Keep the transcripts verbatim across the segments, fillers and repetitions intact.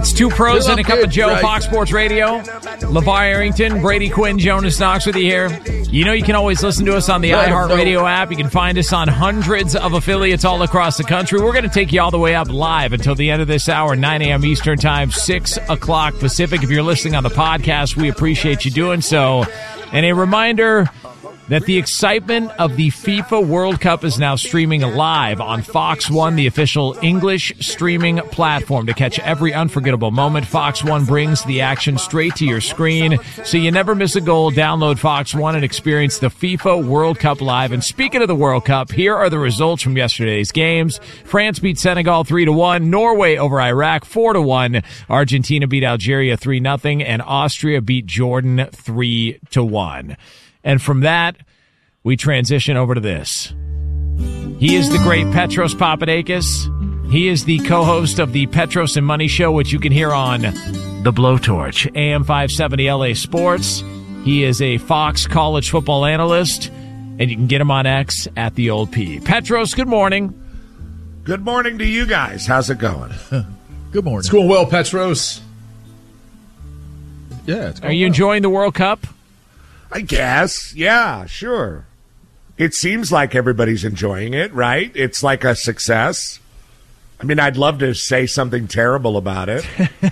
It's Two Pros and a Cup of Joe, right. Fox Sports Radio. LeVar Arrington, Brady Quinn, Jonas Knox with you here. You know you can always listen to us on the iHeartRadio app. You can find us on hundreds of affiliates all across the country. We're going to take you all the way up live until the end of this hour, nine a.m. Eastern Time, six o'clock Pacific. If you're listening on the podcast, we appreciate you doing so. And a reminder that the excitement of the FIFA World Cup is now streaming live on Fox One, the official English streaming platform. To catch every unforgettable moment, Fox One brings the action straight to your screen, so you never miss a goal. Download Fox One and experience the FIFA World Cup live. And speaking of the World Cup, here are the results from yesterday's games. France beat Senegal three to one, Norway over Iraq four to one, Argentina beat Algeria three nothing, and Austria beat Jordan three to one. And from that, we transition over to this. He is the great Petros Papadakis. He is the co-host of the Petros and Money Show, which you can hear on The Blowtorch, A M five seventy L A Sports. He is a Fox college football analyst, and you can get him on X at The Old P. Petros, good morning. Good morning to you guys. How's it going? Good morning. It's going well, Petros. Yeah, it's going Are you well. enjoying the World Cup? I guess. Yeah, sure. It seems like everybody's enjoying it, right? It's like a success. I mean, I'd love to say something terrible about it.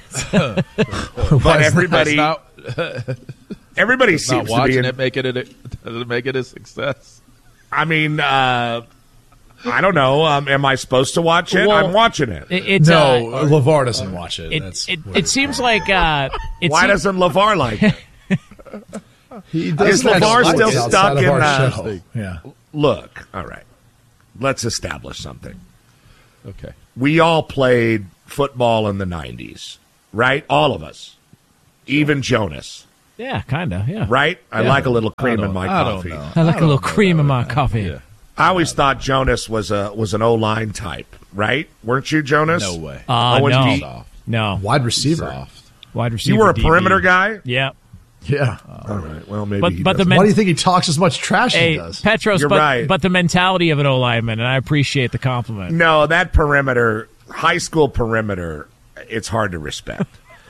But everybody not, everybody not seems to watching be in, it make it a, does it make it a success? I mean, uh, I don't know. Um, am I supposed to watch it? Well, I'm watching it. it it's, no, uh, LeVar doesn't watch it. It, That's it, it seems like... Uh, it Why seems, doesn't LeVar like it? He Is doesn't LeVar like still it outside stuck of in our uh, show. Yeah. Look, all right. Let's establish something. Okay. We all played football in the nineties, right? All of us. Even Jonas, Yeah, kind of, yeah. right? I Yeah. like a little cream I in my don't- I don't coffee. know. I like I a little don't know cream in that. my coffee. Yeah. I always thought Jonas was a was an O-line type, right? Weren't you, Jonas? No way. Uh, Oh, and no. he- Soft. No. Wide receiver. Soft. Wide receiver. You were a D B. perimeter guy? Yeah. Yeah. All right. Well, maybe But- he but the doesn't. men- Why do you think he talks as much trash as he Hey, does? Petros, You're but, right. but the mentality of an O-lineman, and I appreciate the compliment. No, that perimeter, high school perimeter, it's hard to respect.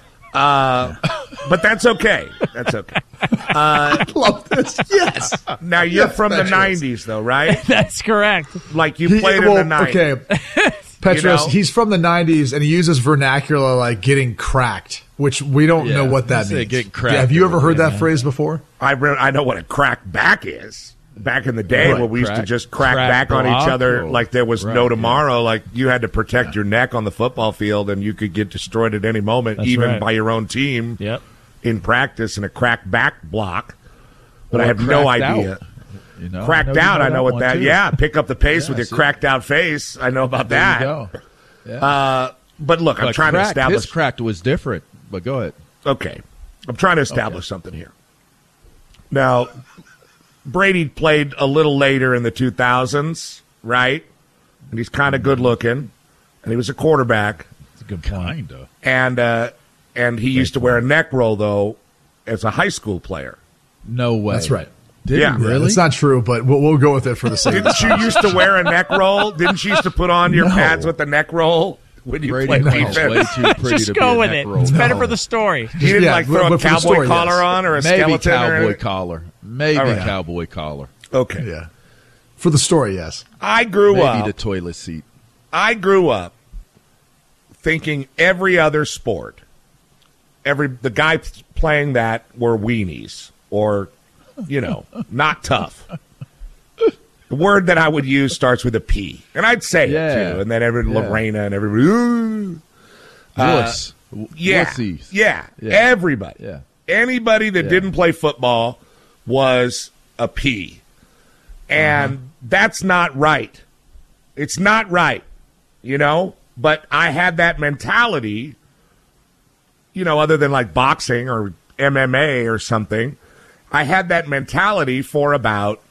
Uh, but that's okay. That's okay. I love this. Yes. Now, you're Yes, from the Petros. nineties, though, right? That's correct. Like you He- played well, in the nineties. Okay. Petros, You know? he's from the nineties, and he uses vernacular like getting cracked, which we don't Yeah, know what that say means. getting cracked Yeah, have you ever over heard there, that phrase before? I re- I know what a crack back is. Back in the day, Right, where we used to crack- just crack, crack back on block each other or- like there was right, no yeah. tomorrow. Like you had to protect your neck on the football field, and you could get destroyed at any moment, That's even right. by your own team Yep. in practice in a crack back block. But Or I have no cracked idea. out. You know, Cracked I know you out, I know what one, that. too. Yeah, pick up the pace Yeah, with your see? cracked out face. I know about There that. you go. Yeah. Uh, but look, I'm But trying cracked, to establish. His cracked was different, but go ahead. Okay. I'm trying to establish something here. Now, Brady played a little later in the two thousands, right? And he's kind of good looking, and he was a quarterback, That's a good point. Kinda. and uh, and he used to wear a neck roll though as a high school player. No way. That's right. Did Yeah. he really? It's not true, but we'll, we'll go with it for the sake of Didn't you used to wear a neck roll? Didn't you used to put on your No. pads with the neck roll when you Brady played Queen's defense? way too pretty Just to be go a with neck it. roll. It's better No. for the story. He didn't Yeah, like but- throw a but for the cowboy story, collar yes. on or a Maybe skeleton or cowboy anything? collar. Maybe All right. cowboy collar. Okay. Yeah. For the story, yes. I grew Maybe up. the toilet seat. I grew up thinking every other sport, every the guys playing that were weenies or, you know, not tough. The word that I would use starts with a P, and I'd say Yeah. it too, and then every Yeah. Lorena and everybody. Ooh. Uh, Wuss. W- yeah, Wussies. yeah, Yeah. everybody, Yeah. anybody that Yeah. didn't play football was a P, and Uh-huh. that's not right. It's not right, you know. But I had that mentality, you know, other than like boxing or M M A or something. I had that mentality for about,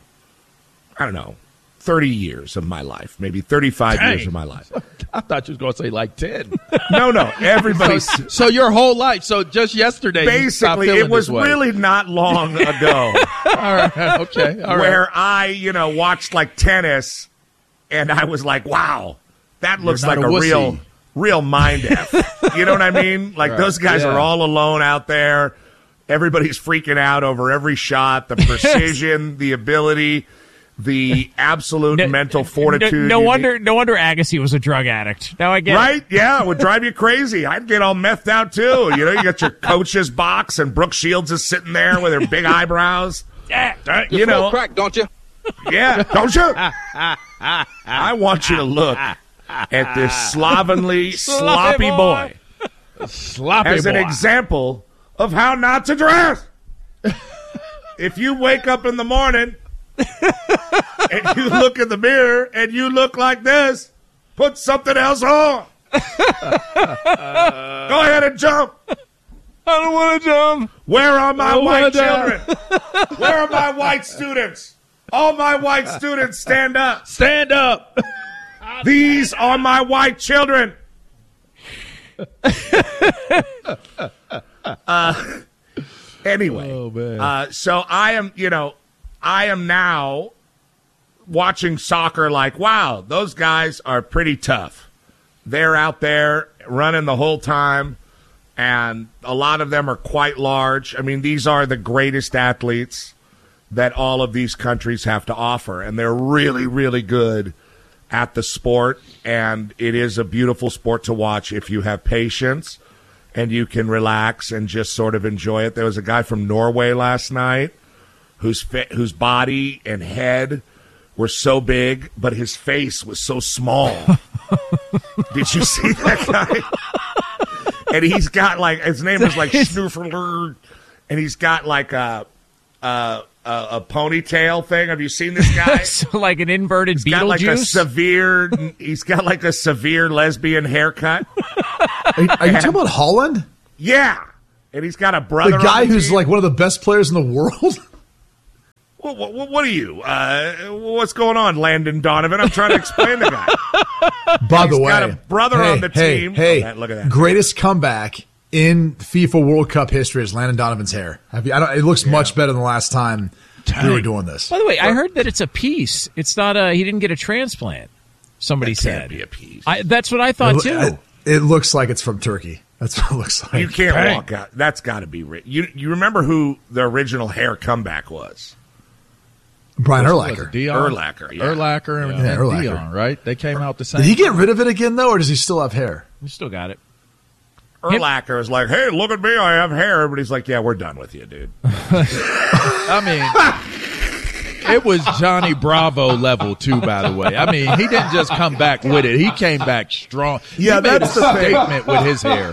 I don't know, thirty years of my life, maybe thirty-five Dang. years of my life. I thought you was going to say like ten. No, no, everybody. so, so your whole life. So just yesterday, you stopped Basically, feeling it was this way. really not long ago all right. Okay. All right. where I, you know, watched like tennis, and I was like, wow, that looks not like a a, wussy. real, real mind F. You know what I mean? Like, right. those guys yeah. are all alone out there. Everybody's freaking out over every shot, the precision, the ability, the absolute no, mental fortitude. No, no wonder no wonder Agassi was a drug addict. Now I get Right? It. Yeah, it would drive you crazy. I'd get all methed out, too. You know, you got your coach's box, and Brooke Shields is sitting there with her big eyebrows. Yeah, you know, crack, don't you? Yeah, don't you? I want you to look at this slovenly, sloppy, sloppy boy, boy. sloppy as boy. an example of how not to dress. If you wake up in the morning and you look in the mirror and you look like this, put something else on. Go ahead and jump. I don't want to jump. Where are my white children? Where are my white students? All my white students, stand up. Stand up. These are my white children. uh, anyway, oh, man. Uh, so I am, you know, I am now watching soccer like, wow, those guys are pretty tough. They're out there running the whole time, and a lot of them are quite large. I mean, these are the greatest athletes that all of these countries have to offer, and they're really, really good at the sport, and it is a beautiful sport to watch if you have patience and you can relax and just sort of enjoy it. There was a guy from Norway last night whose fa- whose body and head were so big, but his face was so small. Did you see that guy? And he's got like, his name was like Schnuffeler, and he's got like a a, a, a ponytail thing. Have you seen this guy? So like an inverted he's got like a Beetlejuice? severe. He's got like a severe lesbian haircut. Are you, are you talking about Holland? Yeah, and he's got a brother. The guy on the who's team. like one of the best players in the world. What, what, what are you? Uh, what's going on, Landon Donovan? I'm trying to explain the guy. By He's the way, got a brother hey, on the hey, team. Hey, oh, that, look at that. Greatest comeback in FIFA World Cup history is Landon Donovan's hair. Have you, I don't, it looks yeah. much better than the last time Dang. we were doing this. By the way, I heard that it's a piece. It's not a. He didn't get a transplant. Somebody that said can't be a piece. I, that's what I thought it, too. It, it looks like it's from Turkey. That's what it looks like. You can't Dang. walk out. That's got to be rich. You you remember who the original hair comeback was? Brian Was Urlacher. it Dion? Urlacher, yeah. Urlacher and, Yeah, and Urlacher. Dion, right? They came out the same. Did he get rid of it again though, or does he still have hair? You still got it. Urlacher is like, hey, look at me, I have hair. But he's like, yeah, we're done with you, dude. I mean, it was Johnny Bravo level too, by the way. I mean, he didn't just come back with it. He came back strong. Yeah, he made that's a the thing. statement with his hair.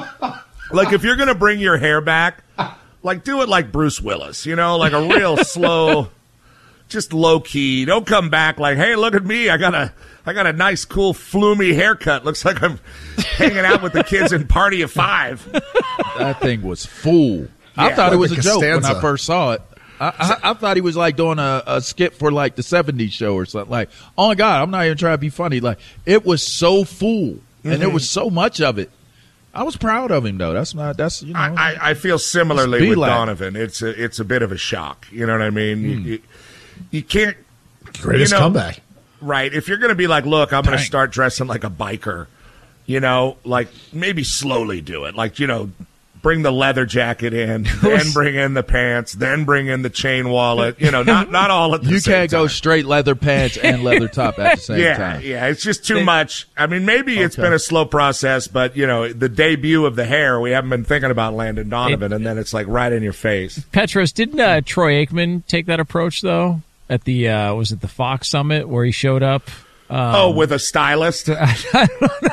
Like, if you're going to bring your hair back, like, do it like Bruce Willis, you know, like a real slow, just low key. Don't come back like, hey, look at me. I got a, I got a nice, cool, floomy haircut. Looks like I'm hanging out with the kids in Party of Five. That thing was full. I Yeah, thought it like was the a joke when Costanza. I first saw it. I, I, I thought he was like doing a, a skit for like the seventies show or something. Like, oh my God, I'm not even trying to be funny. Like, it was so full, mm-hmm. and there was so much of it. I was proud of him though. That's not. That's you know. I, I, I feel similarly Just be with like- Donovan. It's a, it's a bit of a shock. You know what I mean? You, you, you can't. Greatest you know, comeback. Right. If you're going to be like, look, I'm going to Dang. start dressing like a biker, you know, like maybe slowly do it. Like, you know, bring the leather jacket in, then bring in the pants, then bring in the chain wallet. You know, not not all at the You same can't time. go straight leather pants and leather top at the same yeah, time. yeah, it's just too much. I mean, maybe it's Okay. been a slow process, but, you know, the debut of the hair, we haven't been thinking about Landon Donovan, and then it's like right in your face. Petros, didn't uh, Troy Aikman take that approach though at the uh, was it the Fox Summit where he showed up? Um, oh, with a stylist? I don't know.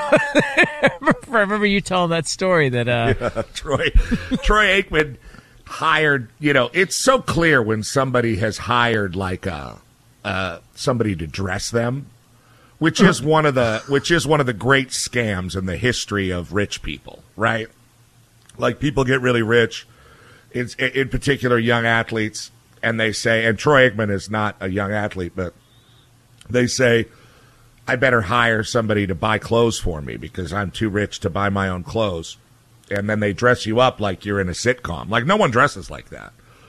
I remember, I remember you telling that story that uh, Uh, Troy Troy Aikman hired, you know, it's so clear when somebody has hired like uh, uh, somebody to dress them, which is one of the which is one of the great scams in the history of rich people, right? Like, people get really rich, in, in particular young athletes, and they say, and Troy Aikman is not a young athlete, but they say, I better hire somebody to buy clothes for me because I'm too rich to buy my own clothes. And then they dress you up like you're in a sitcom. Like, no one dresses like that.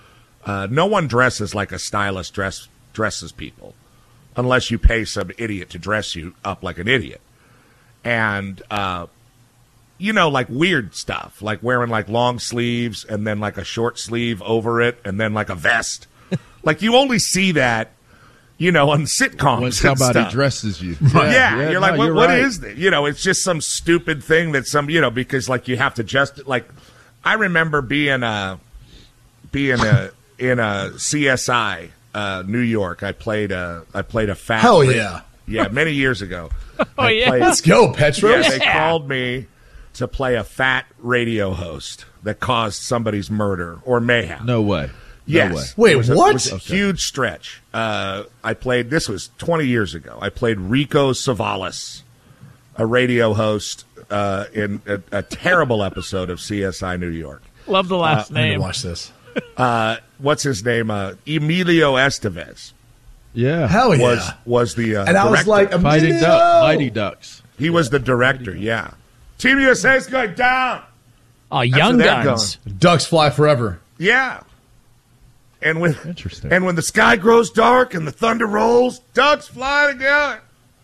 Uh, no one dresses like a stylist dress, dresses people unless you pay some idiot to dress you up like an idiot. and uh, you know, like weird stuff, like wearing like long sleeves and then like a short sleeve over it, and then like a vest. Like you only see that, you know, on sitcoms. When somebody and stuff. dresses you, Yeah, yeah, you're no, like, what, you're what right. is this? You know, it's just some stupid thing that some, you know, because like you have to just like. I remember being a being a in a C S I uh, New York. I played a I played a fat. Hell yeah. Yeah, many years ago. Oh, I yeah. played- Let's go, Petros. Yeah, they called me to play a fat radio host that caused somebody's murder or mayhem. No way. Yes. No way. Wait, It was a- what? It was a huge stretch. Uh, I played, this was twenty years ago. I played Rico Savalas, a radio host uh, in a, a terrible episode of C S I New York. Love the last I need to name. watch this. Uh, what's his name? Uh, Emilio Estevez Yeah. Hell yeah. was was the uh, and I was director. like, Fighting Emilio! Duck, Mighty Ducks. He was the director, yeah. Team U S A's going down. Oh, Young they're Guns. Ducks fly forever. Yeah. And when Interesting. and when the sky grows dark and the thunder rolls, ducks fly together.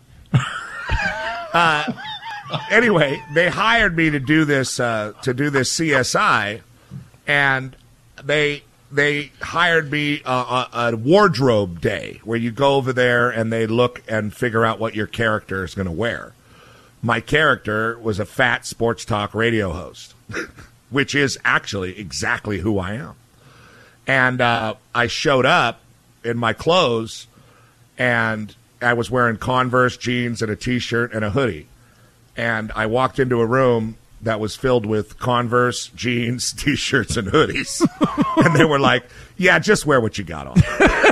uh, anyway, they hired me to do this uh, to do this C S I, and they they hired me uh, a, a wardrobe day where you go over there and they look and figure out what your character is going to wear. My character was a fat sports talk radio host, which is actually exactly who I am. And uh, I showed up in my clothes, and I was wearing Converse jeans and a T-shirt and a hoodie. And I walked into a room that was filled with Converse jeans, T-shirts, and hoodies. And they were like, yeah, just wear what you got on.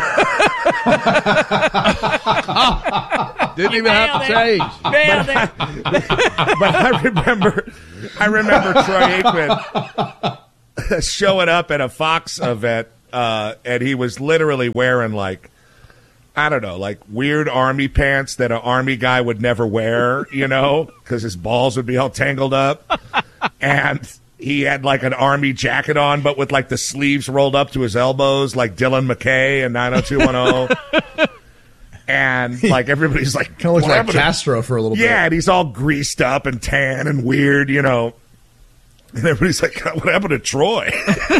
Didn't even have to change. Nailed it. But I remember, I remember Troy Aikman showing up at a Fox event, uh, and he was literally wearing like, I don't know, like weird army pants that an army guy would never wear, you know, because his balls would be all tangled up. And he had like an army jacket on, but with like the sleeves rolled up to his elbows, like Dylan McKay in nine oh two one oh. And like everybody's like, Kind of looks "What like happened to-" Castro for a little Yeah, bit. and he's all greased up and tan and weird, you know. And everybody's like, "God, what happened to Troy?"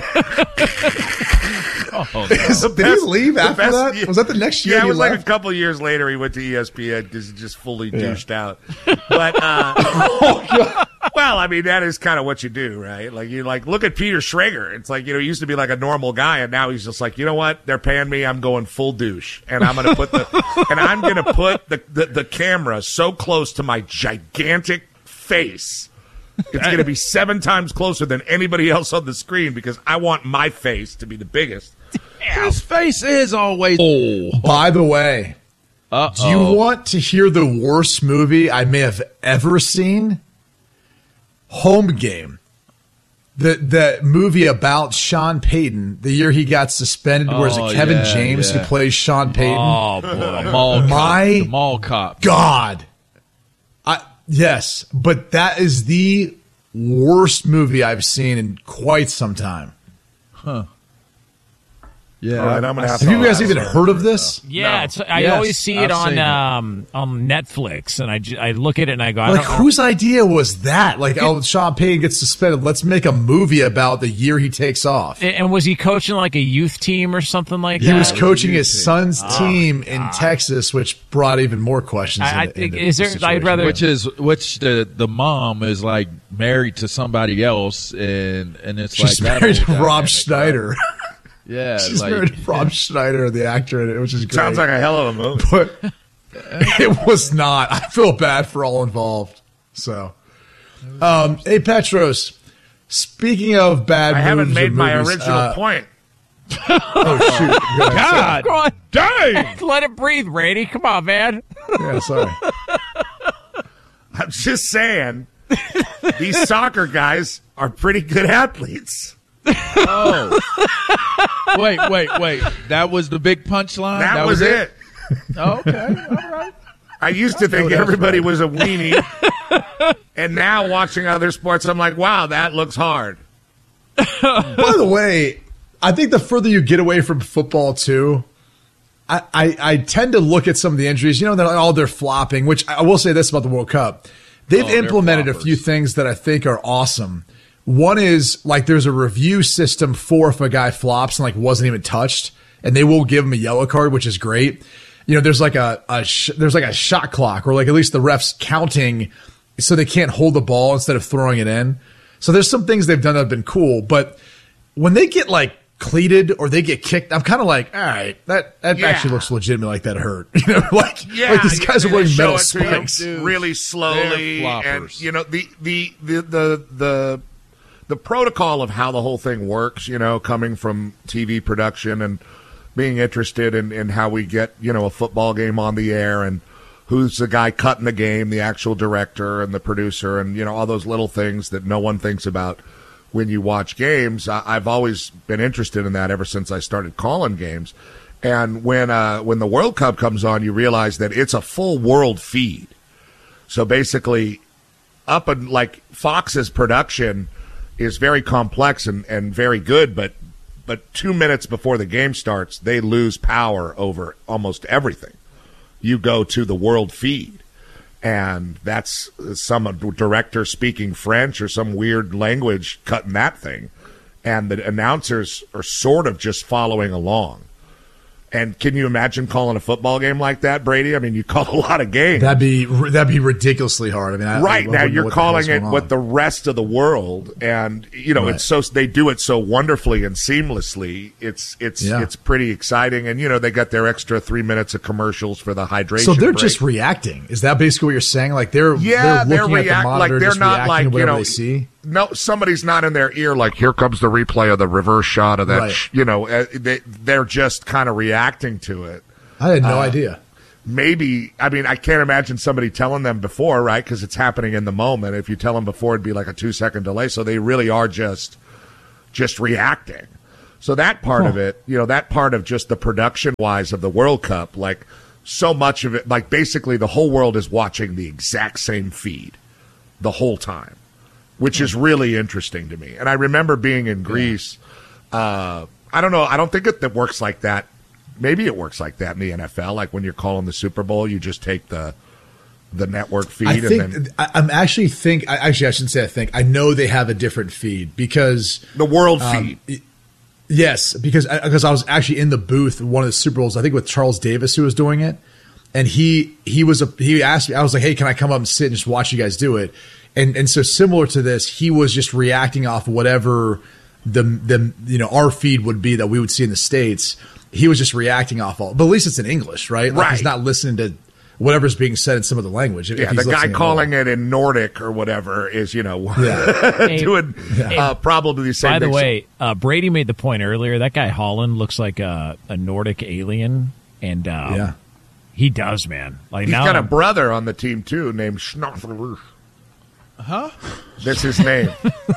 Oh, no. Did he leave the after best- that? yeah. Was that the next year Yeah, it he was like left? a couple of years later he went to E S P N because he just fully douched out. But, uh, well, I mean, that is kind of what you do, right? Like, you like, look at Peter Schrager. It's like, you know, he used to be like a normal guy, and now he's just like, you know what? They're paying me. I'm going full douche. And I'm going to put the, and I'm going to put the, the, the camera so close to my gigantic face. It's going to be seven times closer than anybody else on the screen because I want my face to be the biggest. His face is always. Oh. By the way, Uh-oh. do you want to hear the worst movie I may have ever seen? Home Game. The the movie about Sean Payton, the year he got suspended, where is Oh, it Kevin yeah, James yeah. who plays Sean Payton? Oh boy, mall My cop. The mall cop. God. I yes, but that is the worst movie I've seen in quite some time. Yeah, All right, I'm gonna have Have to you guys ask even her. heard of this? Yeah, No. it's, I Yes, always see it I've on seen it. um, on Netflix, and I, ju- I look at it and I go, I Like, don't, whose idea was that? Like, oh, Sean Payton gets suspended. Let's make a movie about the year he takes off. and was he coaching like a youth team or something like He that? was coaching his son's team in Texas, which brought even more questions. I- I into- think- into is the there- I'd situation. rather- which is which the the mom is like married to somebody else, and and it's She's like that married to whole Rob dynamic, Schneider. right? Yeah, She's like, married to Rob Schneider, the actor in it, which is great. Sounds like a hell of a movie. But it was not. I feel bad for all involved. So, um, hey Petros, speaking of bad, I haven't moves or made my movies, original uh, point. Oh shoot! Go ahead. God, come on, Dang! let it breathe, Brady. Come on, man. Yeah, sorry. I'm just saying, these soccer guys are pretty good athletes. oh, wait, wait, wait. That was the big punchline. That, was, it. Oh, okay, all right. I used to think that's everybody was a weenie, and now watching other sports, I'm like, wow, that looks hard. By the way, I think the further you get away from football too, I, I, I tend to look at some of the injuries. You know, they're like, oh, they're flopping. Which I will say this about the World Cup: they've Oh, they're implemented a floppers. few things that I think are awesome. One is like there's a review system for if a guy flops and like wasn't even touched, and they will give him a yellow card, which is great. You know, there's like a, a sh- there's like a shot clock, or like at least the refs counting so they can't hold the ball instead of throwing it in. So there's some things they've done that have been cool, but when they get like cleated or they get kicked, I'm kind of like, all right, that that Yeah. actually looks legitimate, like that hurt. You know, like Yeah, like these guys yeah, are wearing they show metal it to you spikes. Dude, really slowly, they're and floppers. you know the the the the the the protocol of how the whole thing works. You know, coming from T V production and being interested in, in how we get you know a football game on the air and who's the guy cutting the game, the actual director and the producer, and you know all those little things that no one thinks about when you watch games. I, I've always been interested in that ever since I started calling games. And when uh, when the World Cup comes on, you realize that it's a full world feed. So basically, up and like Fox's production is very complex and, and very good, but but two minutes before the game starts, they lose power over almost everything. You go to the world feed, and that's some director speaking French or some weird language cutting that thing, and the announcers are sort of just following along. And can you imagine calling a football game like that, Brady? I mean, you call a lot of games. That'd be that'd be ridiculously hard. I mean, I, Right I now, wouldn't know you're what the hell's calling it going with on. the rest of the world, and you know Right. it's so they do it so wonderfully and seamlessly. It's it's Yeah. it's pretty exciting, and you know they got their extra three minutes of commercials for the hydration. So they're break. just reacting. Is that basically what you're saying? Like they're yeah, they're they're, looking at react the like monitor, they're just not reacting like to you whatever know they see. No, somebody's not in their ear like here comes the replay of the reverse shot of that. Right. Sh-, you know, uh, they they're just kind of reacting to it. I had no Uh, idea. Maybe, I mean, I can't imagine somebody telling them before, right? Because it's happening in the moment. If you tell them before, it'd be like a two second delay. So they really are just, just reacting. So that part of it, you know, that part of just the production wise of the World Cup, like so much of it, like basically the whole world is watching the exact same feed the whole time, which is really interesting to me. And I remember being in Greece. Uh, I don't know. I don't think it that works like that. Maybe it works like that in the N F L. Like when you're calling the Super Bowl, you just take the the network feed. I and think then I, I'm actually think I, actually I shouldn't say I think I know they have a different feed because the world um, feed. yes, because I, because I was actually in the booth one of the Super Bowls, I think with Charles Davis who was doing it, and he he was a he asked me, I was like, hey, can I come up and sit and just watch you guys do it? And and so similar to this, he was just reacting off whatever the the you know our feed would be that we would see in the States. He was just reacting off all, but at least it's in English, right? Like Right. He's not listening to whatever's being said in some other language. if Yeah, he's the guy listening at calling all. it in Nordic or whatever is, you know, Yeah. doing uh, probably the same By the thing. way, uh, Brady made the point earlier. That guy Holland looks like a, a Nordic alien, and um, Yeah. he does, man. Like He's now, got a I'm- brother on the team, too, named Schnauzer. Huh? That's his name.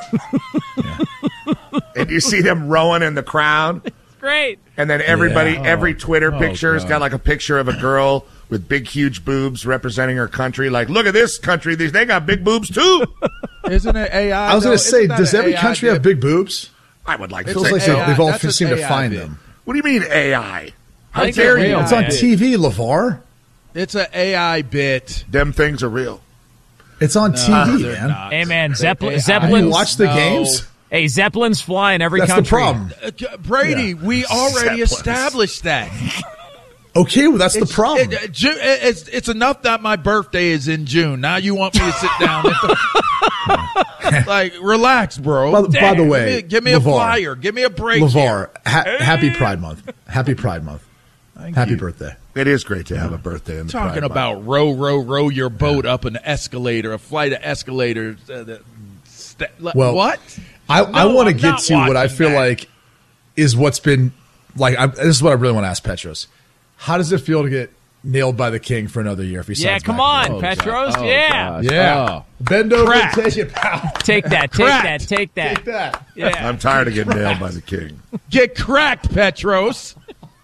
And you see them rowing in the crowd. great. And then everybody, Yeah. every Twitter Oh, picture has God. got like a picture of a girl with big, huge boobs representing her country. Like, look at this country; these they got big boobs too. Isn't it A I? I was though? going to say, Isn't that does an every A I country have bit? big boobs? I would like It to feels say like so. they- A I they've all that's an seemed to A I find bit. them. What do you mean A I? How I think dare they're you? real. It's on Yeah. T V, LeVar. It's an A I bit. Them things are real. It's on T V, They're man. not. Hey, man, Zeppelin, They- Zeppelin. You watch the No. games? Hey, Zeppelins fly in every That's the country. problem. Uh, Brady, Yeah. we already Zeppelins. established that. Okay, well, that's the It's- problem. it- uh, Ju- it's, it's enough that my birthday is in June. Now you want me to sit down? At the, like, relax, bro. by, the- by the Give way, me, give me a LeVar, flyer. Give me a break. LeVar, here. ha- happy Pride Month. Happy Pride Month. Thank Happy you. birthday. It is great to have a birthday in the Talking Pride Month. about row, row, row your boat up an escalator, a flight of escalators. Uh, that, st- Well, what? I, I want to I'm get not to what I watching feel that. like is what's been like. I, this is what I really want to ask Petros. How does it feel to get nailed by the king for another year? If he Yeah, signs come back on, with Petros. Oh, yeah. gosh. Yeah, Oh. bend over Crack. and take it, pal. Take that, take Cracked. that, take that. Take that. Yeah. I'm tired of getting nailed by the king. Get cracked, Petros.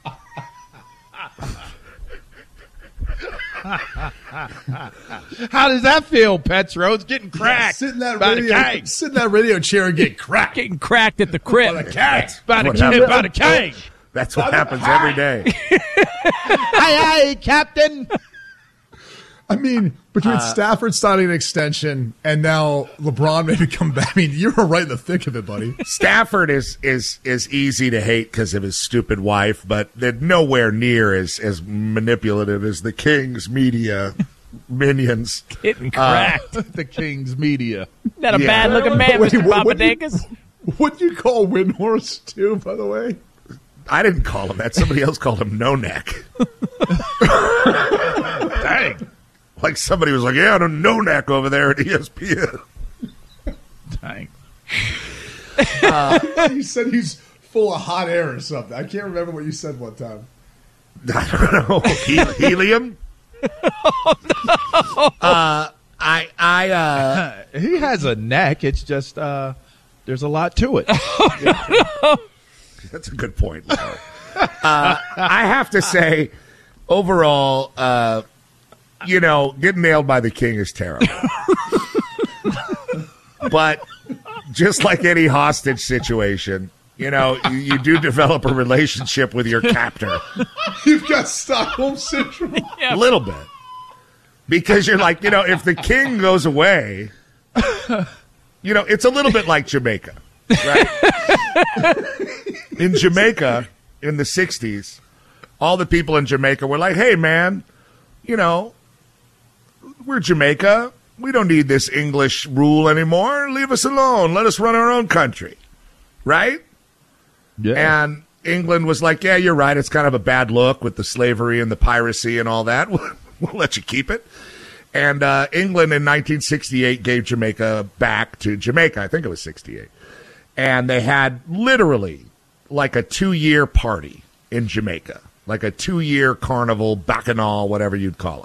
How does that feel, Petros? Getting cracked. Sit in that by the radio, king. sit in that radio chair and get cracked. Getting cracked at the crib. Cat. By the What king. happened? By the king. That's what happens every day. Aye, aye, Captain. I mean, between Uh, Stafford signing an extension and now LeBron maybe come back, I mean, you were right in the thick of it, buddy. Stafford is is is easy to hate because of his stupid wife, but they're nowhere near as as manipulative as the Kings media minions. Getting cracked. Uh, the King's media. Not a yeah. bad looking man, Wait, Mister what- what do you- Papadakis. What do you call Windhorse, too, by the way? I didn't call him that. Somebody else called him No Neck. Dang. Like somebody was like, yeah, No Neck over there at E S P N. Dang. You said he's full of hot air or something. I can't remember what you said one time. I don't know. He- helium? Oh, no. Uh, I, I, uh, He has a neck. It's just uh, there's a lot to it. that's a good point. uh, I have to say, overall, uh, you know, getting nailed by the King is terrible. But just like any hostage situation, you know, you, you do develop a relationship with your captor. You've got Stockholm Syndrome. A little bit. Because you're like, you know, if the King goes away, you know, it's a little bit like Jamaica, right? In Jamaica in the sixties, all the people in Jamaica were like, hey, man, you know, we're Jamaica. We don't need this English rule anymore. Leave us alone. Let us run our own country, right? Yeah. And England was like, yeah, you're right. It's kind of a bad look with the slavery and the piracy and all that. We'll, we'll let you keep it. And uh, England in nineteen sixty-eight gave Jamaica back to Jamaica. I think it was sixty-eight. And they had literally like a two-year party in Jamaica, like a two-year carnival, bacchanal, whatever you'd call it.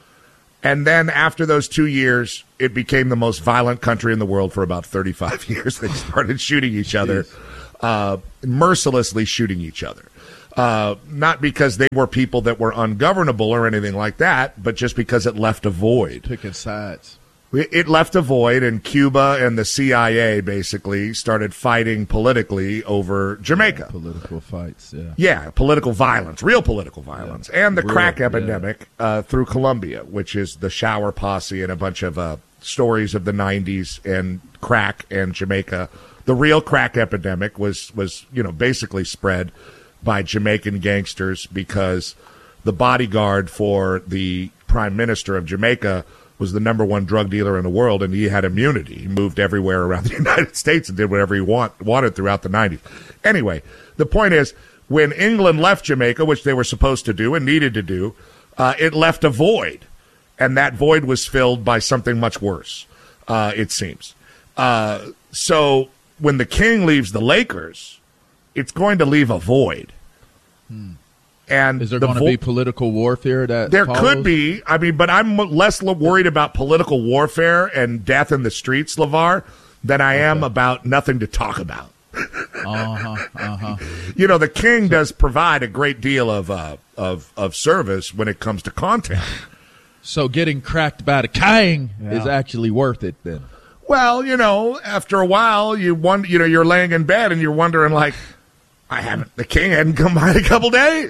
And then after those two years, it became the most violent country in the world for about thirty-five years. They started shooting each other, uh, mercilessly shooting each other. Uh, not because they were people that were ungovernable or anything like that, but just because it left a void. Picking sides. It left a void, and Cuba and the C I A basically started fighting politically over Jamaica. Political fights, yeah. Yeah, political violence, real political violence, Yeah. and the Real, crack yeah. epidemic uh, through Colombia, which is the Shower Posse and a bunch of uh, stories of the nineties and crack and Jamaica. The real crack epidemic was, was you know, basically spread by Jamaican gangsters because the bodyguard for the prime minister of Jamaica was the number one drug dealer in the world, and he had immunity. He moved everywhere around the United States and did whatever he want, wanted throughout the nineties. Anyway, the point is, when England left Jamaica, which they were supposed to do and needed to do, uh, it left a void, and that void was filled by something much worse, uh, it seems. Uh, so when the King leaves the Lakers, it's going to leave a void. Hmm. And Is there the going to vo- be political warfare that There follows? could be. I mean, but I'm less l- worried about political warfare and death in the streets, LeVar, than I am about nothing to talk about. Uh-huh, uh-huh. You know, the King does provide a great deal of uh, of of service when it comes to content. So getting cracked by the King Yeah. is actually worth it then. Well, you know, after a while, you wonder, you know, you're laying in bed and you're wondering, like, I haven't. The King hadn't come by in a couple days.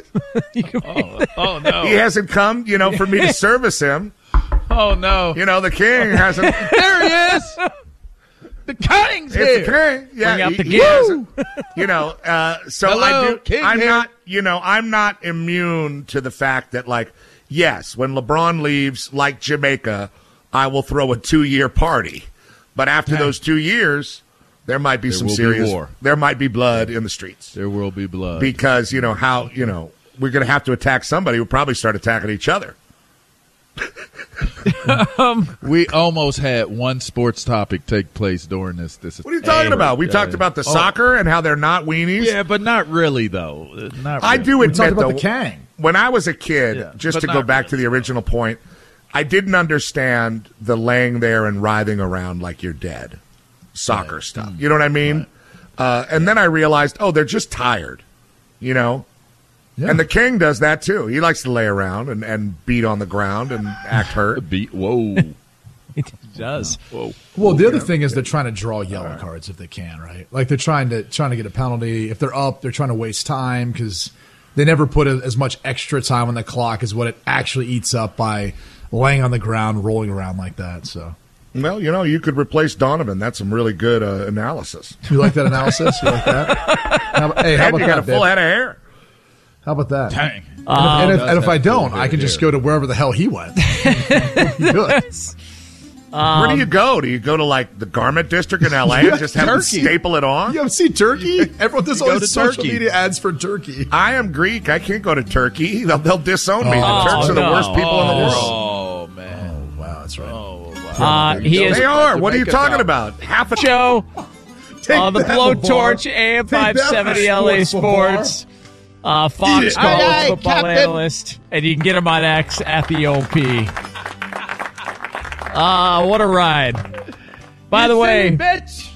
Oh, oh no. He hasn't come, you know, for me to service him. Oh no. You know, the King hasn't. There he is. The King's It's here. the King. Yeah, Bring out he- the he gear. hasn't- You know, uh, so Hello, I do. King I'm here. not. You know, I'm not immune to the fact that, like, yes, when LeBron leaves, like Jamaica, I will throw a two-year party. But after those two years, there might be There some will be serious. war. There might be blood in the streets There will be blood. because you know how you know we're going to have to attack somebody. We'll probably start attacking each other. we almost had one sports topic take place during this. This is What are you talking about? We talked about the soccer and how they're not weenies. Yeah, but not really though. Not I really. do We admit talked about though, the Kang. when I was a kid, Yeah, just but to go not back really. to the original point, I didn't understand the laying there and writhing around like you're dead soccer stuff. You know what I mean? Uh, and then I realized, oh, they're just tired, you know? Yeah. And the King does that too. He likes to lay around and, and beat on the ground and act hurt. beat. Whoa. It does. Whoa. Well, the other thing is they're trying to draw yellow cards if they can, right? Like they're trying to trying to get a penalty. If they're up, they're trying to waste time because they never put a, as much extra time on the clock as what it actually eats up by laying on the ground, rolling around like that. So, well, you know, you could replace Donovan. That's some really good uh, analysis. You like that analysis? You like that? How about, hey, how and about you got that, a full babe? head of hair. How about that? Dang. And if, and if, Um, and if I don't, does I can have just full go to wherever the hell he went. Good. Um, Where do you go? Do you go to like the garment district in L A and just have them Turkey. staple it on? You ever see Turkey? Everyone, there's You go always to social Turkey. media ads for Turkey. I am Greek. I can't go to Turkey. They'll, they'll disown me. Oh, the Turks are the no. worst people in the world. Oh, man. Wow, that's right. Oh, wow. Uh, he is They are. What are you Jamaica talking top. about? Half a Joe Take on the that, Blowtorch, LeVar. A M Take that five seventy for L A sports, Sports, uh, Fox Eat it. College Aye, aye, football Captain. analyst, and you can get him on X at the O P. Uh, what a ride. By the way, Bitch.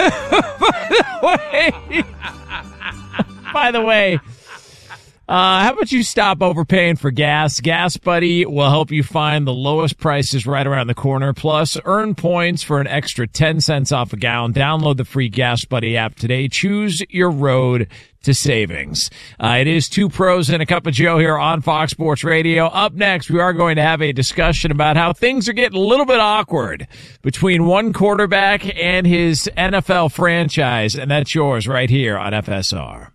By the way, uh, how about you stop overpaying for gas? Gas Buddy will help you find the lowest prices right around the corner. Plus, earn points for an extra ten cents off a gallon. Download the free Gas Buddy app today. Choose your road to savings. Uh, it is Two Pros and a Cup of Joe here on Fox Sports Radio. Up next, we are going to have a discussion about how things are getting a little bit awkward between one quarterback and his N F L franchise, and that's yours right here on F S R.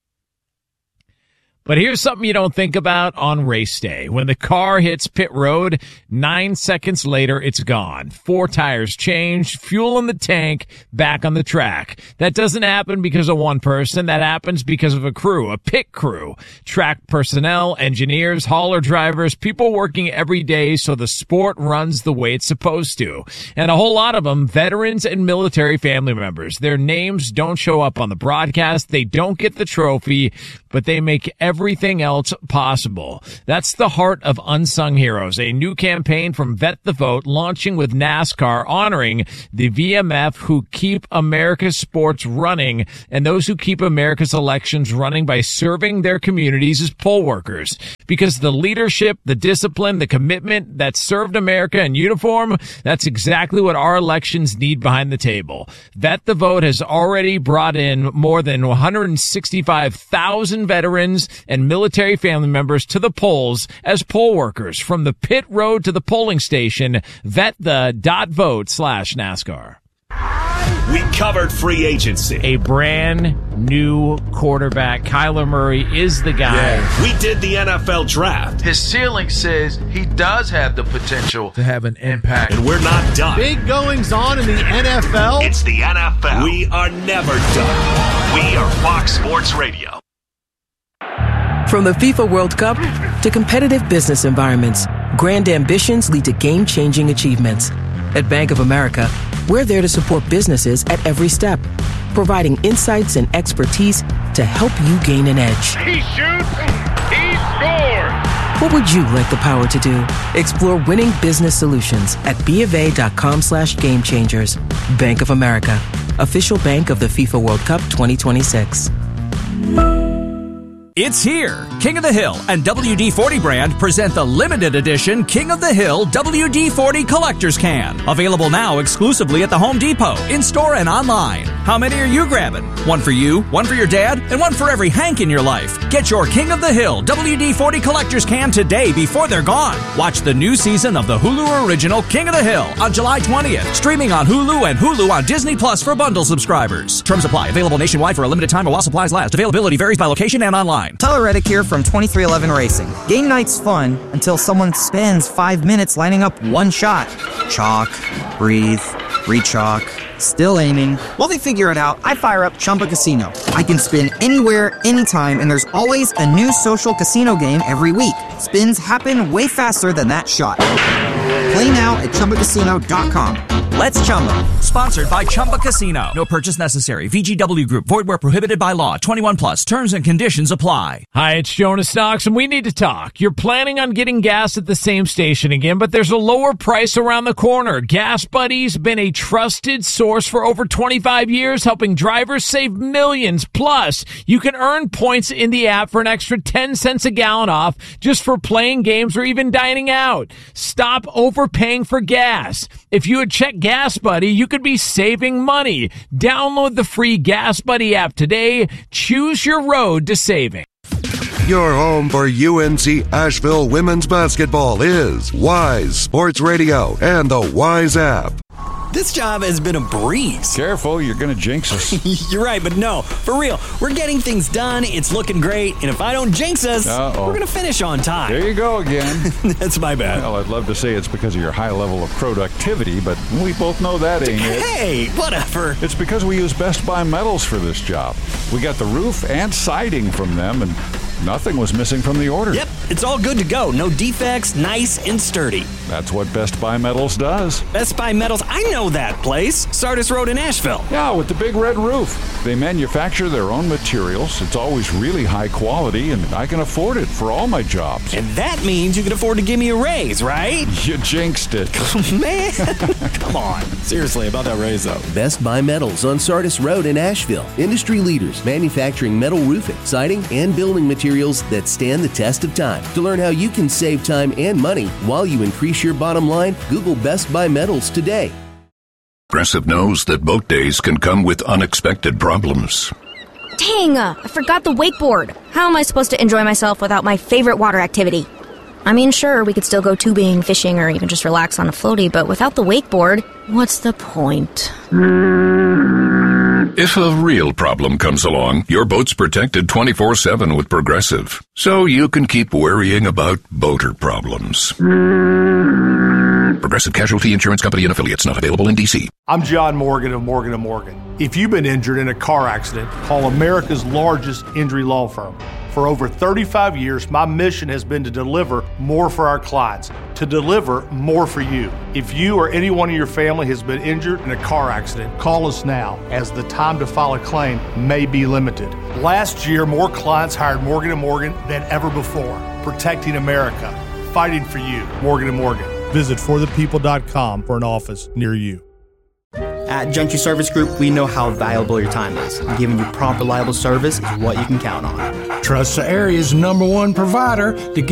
But here's something you don't think about on race day. When the car hits pit road, nine seconds later, it's gone. Four tires changed, fuel in the tank, back on the track. That doesn't happen because of one person. That happens because of a crew, a pit crew. Track personnel, engineers, hauler drivers, people working every day so the sport runs the way it's supposed to. And a whole lot of them, veterans and military family members. Their names don't show up on the broadcast. They don't get the trophy, but they make everything else possible. That's the heart of Unsung Heroes, a new campaign from Vet the Vote launching with NASCAR, honoring the V M F who keep America's sports running and those who keep America's elections running by serving their communities as poll workers. Because the leadership, the discipline, the commitment that served America in uniform, that's exactly what our elections need behind the table. Vet the Vote has already brought in more than one hundred sixty-five thousand veterans and military family members to the polls as poll workers. From the pit road to the polling station, vet the dot vote slash NASCAR. We covered free agency. A brand new quarterback. Kyler Murray is the guy. We did the N F L draft. His ceiling says he does have the potential to have an impact. And we're not done. Big goings on in the N F L. It's the N F L. We are never done. We are Fox Sports Radio. From the FIFA World Cup to competitive business environments, grand ambitions lead to game-changing achievements. At Bank of America, we're there to support businesses at every step, providing insights and expertise to help you gain an edge. He shoots, he scores. What would you like the power to do? Explore winning business solutions at BofA.com slash game changers. Bank of America, official bank of the FIFA World Cup twenty twenty-six. It's here. King of the Hill and W D forty brand present the limited edition King of the Hill W D forty Collector's Can. Available now exclusively at the Home Depot, in-store and online. How many are you grabbing? One for you, one for your dad, and one for every Hank in your life. Get your King of the Hill W D forty Collector's Can today before they're gone. Watch the new season of the Hulu original King of the Hill on July twentieth. Streaming on Hulu and Hulu on Disney Plus for bundle subscribers. Terms apply. Available nationwide for a limited time while supplies last. Availability varies by location and online. Tyler Reddick here from twenty-three eleven Racing. Game night's fun until someone spends five minutes lining up one shot. Chalk, breathe, re-chalk, still aiming. While they figure it out, I fire up Chumba Casino. I can spin anywhere, anytime, and there's always a new social casino game every week. Spins happen way faster than that shot. Play now at Chumba Casino dot com. Let's Chumba. Sponsored by Chumba Casino. No purchase necessary. V G W Group. Void where prohibited by law. twenty-one plus. Terms and conditions apply. Hi, it's Jonas Knox, and we need to talk. You're planning on getting gas at the same station again, but there's a lower price around the corner. Gas Buddy's been a trusted source for over twenty-five years, helping drivers save millions. Plus, you can earn points in the app for an extra ten cents a gallon off just for playing games or even dining out. Stop overpaying for gas. If you had checked Gas Buddy, you could be saving money. Download the free Gas Buddy app today. Choose your road to saving. Your home for U N C Asheville women's basketball is Wise Sports Radio and the Wise app. This job has been a breeze. Careful, you're going to jinx us. You're right, but no, for real. We're getting things done. It's looking great. And if I don't jinx us, Uh-oh. we're going to finish on time. There you go again. That's my bad. Well, I'd love to say it's because of your high level of productivity, but we both know that ain't it. Hey, whatever. It's because we use Best Buy Metals for this job. We got the roof and siding from them, and nothing was missing from the order. Yep, it's all good to go. No defects, nice and sturdy. That's what Best Buy Metals does. Best Buy Metals, I know that place. Sardis Road in Asheville. Yeah, with the big red roof. They manufacture their own materials. It's always really high quality, and I can afford it for all my jobs. And that means you can afford to give me a raise, right? You jinxed it. Man, come on. Seriously, about that raise, though. Best Buy Metals on Sardis Road in Asheville. Industry leaders manufacturing metal roofing, siding, and building materials that stand the test of time. To learn how you can save time and money while you increase your bottom line, Google Best Buy Metals today. Progressive knows that boat days can come with unexpected problems. Dang, uh, I forgot the wakeboard. How am I supposed to enjoy myself without my favorite water activity? I mean, sure, we could still go tubing, fishing, or even just relax on a floaty, but without the wakeboard, what's the point? If a real problem comes along, your boat's protected twenty-four seven with Progressive, so you can keep worrying about boater problems. Progressive Casualty Insurance Company and affiliates, not available in D C. I'm John Morgan of Morgan and Morgan. If you've been injured in a car accident, call America's largest injury law firm. For over thirty-five years, my mission has been to deliver more for our clients, to deliver more for you. If you or anyone in your family has been injured in a car accident, call us now, as the time to file a claim may be limited. Last year, more clients hired Morgan and Morgan than ever before, protecting America, fighting for you. Morgan and Morgan. Visit for the people dot com for an office near you. At Gentry Service Group, we know how valuable your time is. And giving you prompt, reliable service is what you can count on. Trust the area's number one provider to get